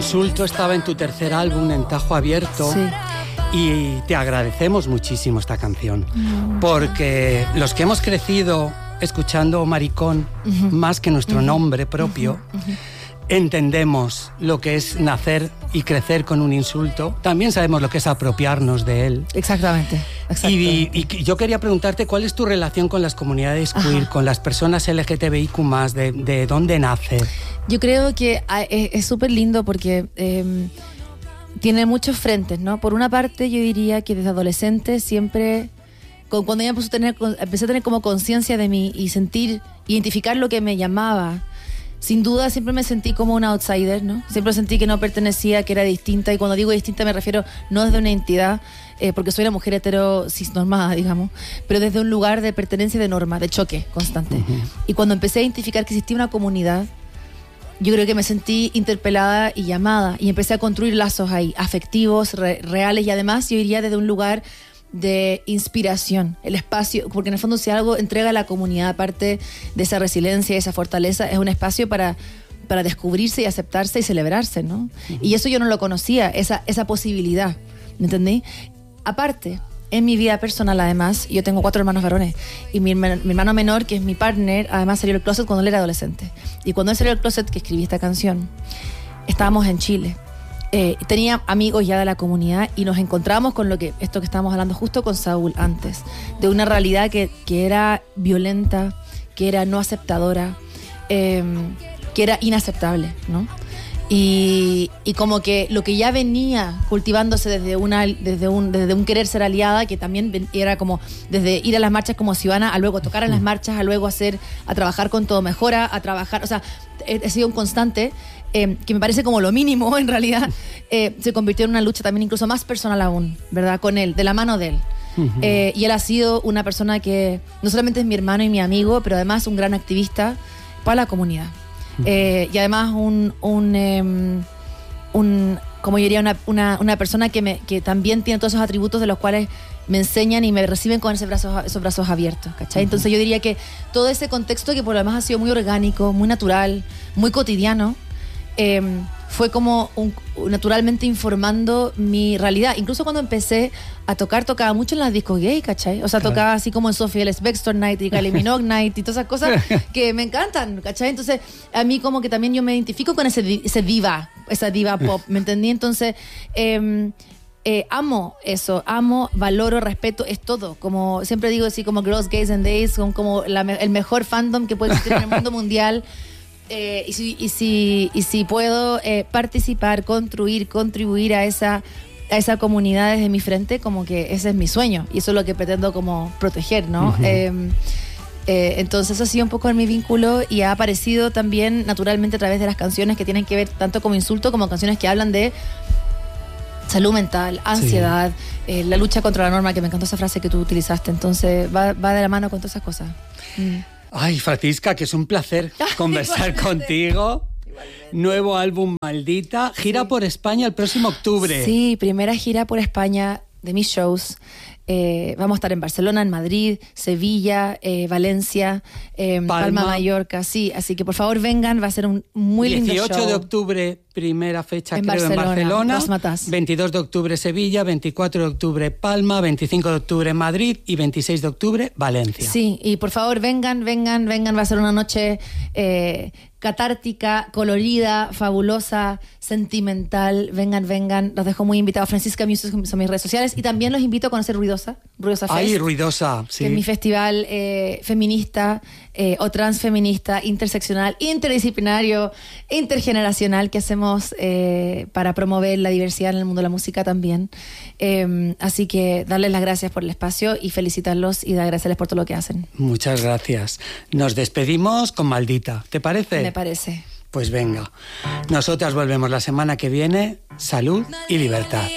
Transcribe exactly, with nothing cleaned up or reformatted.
Insulto estaba en tu tercer álbum, en Tajo Abierto. Sí. Y te agradecemos muchísimo esta canción, porque los que hemos crecido escuchando Maricón, uh-huh. más que nuestro uh-huh. nombre propio, uh-huh. Uh-huh. entendemos lo que es nacer y crecer con un insulto. También sabemos lo que es apropiarnos de él. Exactamente. Exactamente. Y, y yo quería preguntarte cuál es tu relación con las comunidades queer, Ajá. con las personas L G T B I Q más, de, de dónde nace. Yo creo que es súper lindo porque eh, tiene muchos frentes, ¿no? Por una parte, yo diría que desde adolescente siempre, cuando ya empecé a tener, empecé a tener como conciencia de mí y sentir, identificar lo que me llamaba, sin duda siempre me sentí como una outsider, ¿no? Siempre sentí que no pertenecía, que era distinta, y cuando digo distinta me refiero no desde una identidad, eh, porque soy una mujer hetero cisnormada, digamos, pero desde un lugar de pertenencia, de norma, de choque constante. Uh-huh. Y cuando empecé a identificar que existía una comunidad, yo creo que me sentí interpelada y llamada, y empecé a construir lazos ahí, afectivos, re- reales, y además yo iría desde un lugar de inspiración, el espacio, porque en el fondo si algo entrega a la comunidad, aparte de esa resiliencia y esa fortaleza, es un espacio para, para descubrirse y aceptarse y celebrarse, ¿no? Uh-huh. Y eso yo no lo conocía, esa, esa posibilidad, ¿me entendí? Aparte, en mi vida personal, además, yo tengo cuatro hermanos varones, y mi, mi hermano menor, que es mi partner, además salió del closet cuando él era adolescente, y cuando él salió del closet, que escribí esta canción, estábamos en Chile. Eh, tenía amigos ya de la comunidad y nos encontramos con lo que esto que estábamos hablando justo con Saúl antes, de una realidad que, que era violenta, que era no aceptadora, eh, que era inaceptable, ¿no? Y, y como que lo que ya venía cultivándose desde, una, desde, un, desde un querer ser aliada, que también era como desde ir a las marchas como ciudadana, a luego tocar en las marchas, a luego hacer, a trabajar con Todo Mejora, a trabajar, o sea, he, he sido un constante. Eh, que me parece como lo mínimo en realidad, eh, se convirtió en una lucha también incluso más personal aún, ¿verdad? Con él, de la mano de él. Uh-huh. Eh, y él ha sido una persona que no solamente es mi hermano y mi amigo, pero además un gran activista para la comunidad. Uh-huh. Eh, y además un, un, eh, un como yo diría, una, una, una persona que, me, que también tiene todos esos atributos de los cuales me enseñan y me reciben con esos brazos, esos brazos abiertos, ¿cachai? Uh-huh. Entonces yo diría que todo ese contexto, que por lo demás ha sido muy orgánico, muy natural, muy cotidiano, Eh, fue como un, naturalmente informando mi realidad. Incluso cuando empecé a tocar, tocaba mucho en las discos gay, ¿cachai? O sea, claro. Tocaba así como en Sophie Ellis Bextor Night y Kylie Minogue Night y todas esas cosas que me encantan, ¿cachai? Entonces, a mí como que también yo me identifico con ese, ese diva, esa diva pop, ¿me entendí? Entonces, eh, eh, amo eso, amo, valoro, respeto, es todo. Como siempre digo así, como Girls, Gays and Days, son como la, el mejor fandom que puede existir en el mundo mundial. Eh, y, si, y, si, y si puedo eh, participar, construir, contribuir a esa, a esa comunidad desde mi frente, como que ese es mi sueño y eso es lo que pretendo como proteger, ¿no? Uh-huh. eh, eh, entonces eso ha sido un poco en mi vínculo y ha aparecido también naturalmente a través de las canciones que tienen que ver tanto como insulto como canciones que hablan de salud mental, ansiedad, sí. eh, la lucha contra la norma, que me encantó esa frase que tú utilizaste. Entonces va, va de la mano con todas esas cosas. Mm. Ay, Francisca, que es un placer conversar contigo. Igualmente. Nuevo álbum, Maldita. Gira sí. por España el próximo octubre. Sí, primera gira por España de mis shows. Eh, vamos a estar en Barcelona, en Madrid, Sevilla, eh, Valencia, eh, Palma. Palma, Mallorca, sí. Así que por favor vengan, va a ser un muy lindo show. dieciocho de octubre, primera fecha en creo Barcelona, en Barcelona. Dos Matas. veintidós de octubre Sevilla, veinticuatro de octubre Palma, veinticinco de octubre Madrid y veintiséis de octubre Valencia. Sí, y por favor vengan, vengan, vengan. Va a ser una noche eh, catártica, colorida, fabulosa, sentimental. Vengan, vengan. Los dejo muy invitados. Francisca Music son mis redes sociales y también los invito a conocer Ruidosa. Ruidosa Fest. Ay, Ruidosa, sí. Que es mi festival eh, feminista eh, o transfeminista, interseccional, interdisciplinario, intergeneracional que hacemos eh, para promover la diversidad en el mundo de la música también. Eh, así que darles las gracias por el espacio y felicitarlos y agradecerles por todo lo que hacen. Muchas gracias. Nos despedimos con Maldita. ¿Te parece? Me parece. Pues venga. Nosotras volvemos la semana que viene. Salud y libertad.